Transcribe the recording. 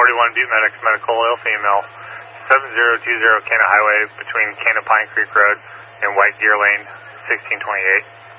41 Butte Medics, medical oil female, 7020 Cana Highway between Cana Pine Creek Road and White Deer Lane, 1628.